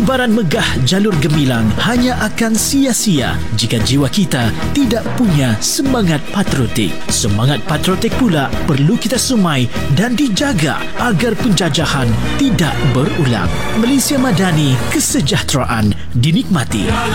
Ibaran megah jalur gemilang hanya akan sia-sia jika jiwa kita tidak punya semangat patriotik. Semangat patriotik pula perlu kita semai dan dijaga agar penjajahan tidak berulang. Malaysia Madani, kesejahteraan dinikmati.